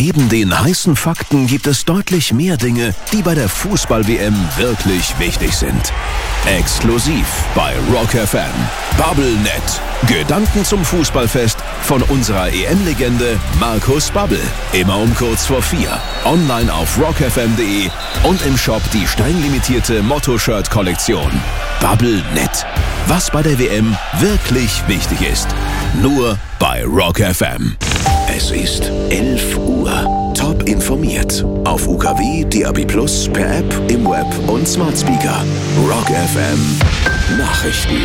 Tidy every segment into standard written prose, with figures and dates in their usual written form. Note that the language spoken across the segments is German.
Neben den heißen Fakten gibt es deutlich mehr Dinge, die bei der Fußball-WM wirklich wichtig sind. Exklusiv bei Rock FM. Bubblenet. Gedanken zum Fußballfest von unserer EM-Legende Markus Babbel. Immer um kurz vor 4. Online auf rockfm.de und im Shop die streng limitierte Motto-Shirt-Kollektion. Bubblenet. Was bei der WM wirklich wichtig ist. Nur bei Rock FM. Es ist 11 Uhr. Top informiert. Auf UKW, DAB+, per App, im Web und Smart Speaker. Rock FM. Nachrichten.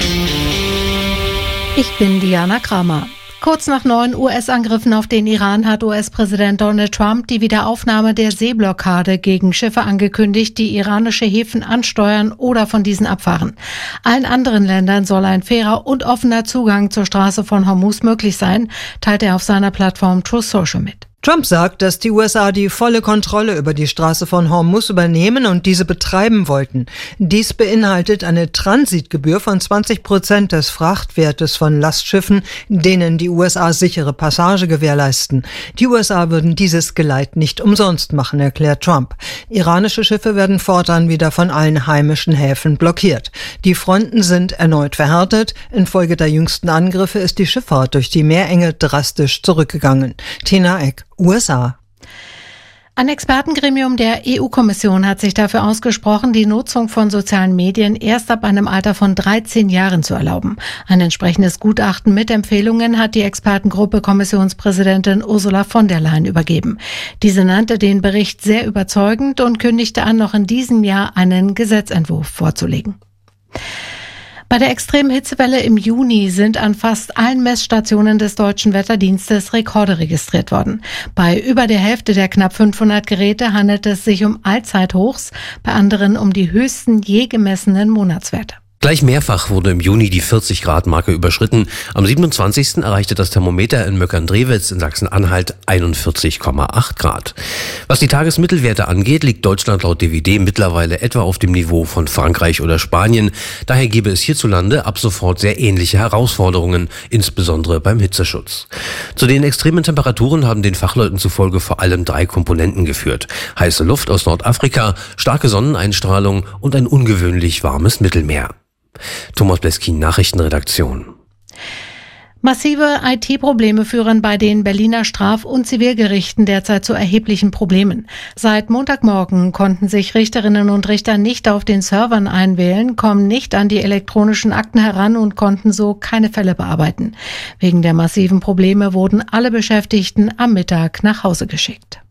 Ich bin Diana Kramer. Kurz nach 9 US-Angriffen auf den Iran hat US-Präsident Donald Trump die Wiederaufnahme der Seeblockade gegen Schiffe angekündigt, die iranische Häfen ansteuern oder von diesen abfahren. Allen anderen Ländern soll ein fairer und offener Zugang zur Straße von Hormuz möglich sein, teilt er auf seiner Plattform Truth Social mit. Trump sagt, dass die USA die volle Kontrolle über die Straße von Hormuz übernehmen und diese betreiben wollten. Dies beinhaltet eine Transitgebühr von 20% des Frachtwertes von Lastschiffen, denen die USA sichere Passage gewährleisten. Die USA würden dieses Geleit nicht umsonst machen, erklärt Trump. Iranische Schiffe werden fortan wieder von allen heimischen Häfen blockiert. Die Fronten sind erneut verhärtet. Infolge der jüngsten Angriffe ist die Schifffahrt durch die Meerenge drastisch zurückgegangen. Tina Eck, USA. Ein Expertengremium der EU-Kommission hat sich dafür ausgesprochen, die Nutzung von sozialen Medien erst ab einem Alter von 13 Jahren zu erlauben. Ein entsprechendes Gutachten mit Empfehlungen hat die Expertengruppe Kommissionspräsidentin Ursula von der Leyen übergeben. Diese nannte den Bericht sehr überzeugend und kündigte an, noch in diesem Jahr einen Gesetzentwurf vorzulegen. Bei der extremen Hitzewelle im Juni sind an fast allen Messstationen des Deutschen Wetterdienstes Rekorde registriert worden. Bei über der Hälfte der knapp 500 Geräte handelt es sich um Allzeithochs, bei anderen um die höchsten je gemessenen Monatswerte. Gleich mehrfach wurde im Juni die 40-Grad-Marke überschritten. Am 27. erreichte das Thermometer in Möckern-Drewitz in Sachsen-Anhalt 41,8 Grad. Was die Tagesmittelwerte angeht, liegt Deutschland laut DWD mittlerweile etwa auf dem Niveau von Frankreich oder Spanien. Daher gäbe es hierzulande ab sofort sehr ähnliche Herausforderungen, insbesondere beim Hitzeschutz. Zu den extremen Temperaturen haben den Fachleuten zufolge vor allem 3 Komponenten geführt. Heiße Luft aus Nordafrika, starke Sonneneinstrahlung und ein ungewöhnlich warmes Mittelmeer. Thomas Bleskin, Nachrichtenredaktion. Massive IT-Probleme führen bei den Berliner Straf- und Zivilgerichten derzeit zu erheblichen Problemen. Seit Montagmorgen konnten sich Richterinnen und Richter nicht auf den Servern einwählen, kommen nicht an die elektronischen Akten heran und konnten so keine Fälle bearbeiten. Wegen der massiven Probleme wurden alle Beschäftigten am Mittag nach Hause geschickt.